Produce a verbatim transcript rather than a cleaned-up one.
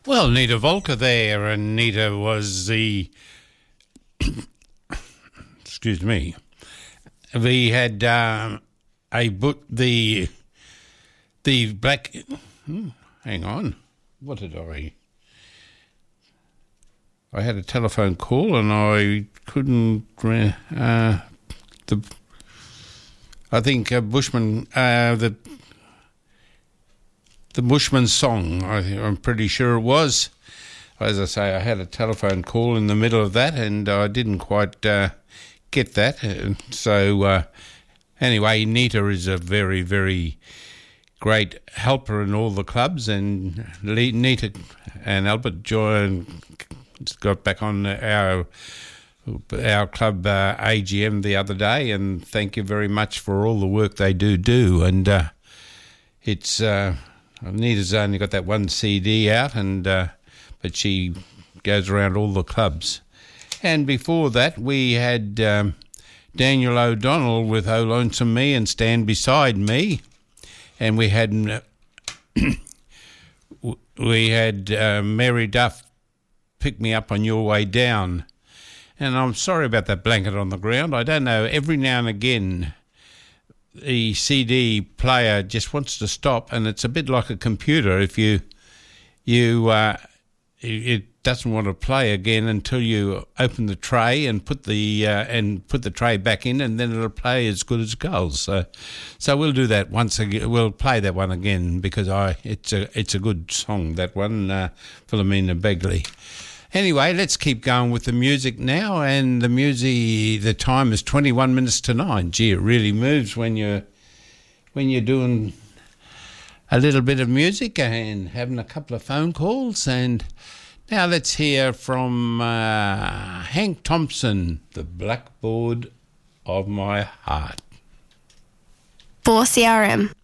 Well, Nita Volker there, and Nita was the... excuse me. We had um, a book, the... The black... Hmm, hang on. What did I... I had a telephone call and I couldn't... Uh, the... I think uh, Bushman... Uh, the... The Bushman song, I, I'm pretty sure it was. As I say, I had a telephone call in the middle of that and I didn't quite uh, get that. So, uh, anyway, Nita is a very, very great helper in all the clubs, and Nita and Albert Joy got back on our our club uh, A G M the other day, and thank you very much for all the work they do do. And uh, it's... Uh, Nita's only got that one C D out, and uh, but she goes around all the clubs. And before that, we had um, Daniel O'Donnell with "Oh Lonesome Me" and "Stand Beside Me," and we had uh, we had uh, Mary Duff, "Pick Me Up on Your Way Down." And I'm sorry about that blanket on the ground. I don't know. Every now and again, the C D player just wants to stop, and it's a bit like a computer. If you, you, uh, it doesn't want to play again until you open the tray and put the uh, and put the tray back in, and then it'll play as good as gold. So, so we'll do that once again. We'll play that one again because I it's a it's a good song, that one, uh, Philomena Begley. Anyway, let's keep going with the music now, and the music, the time is twenty-one minutes to nine. Gee, it really moves when you're, when you're doing a little bit of music and having a couple of phone calls. And now let's hear from uh, Hank Thompson, "The Blackboard of My Heart." four C R M.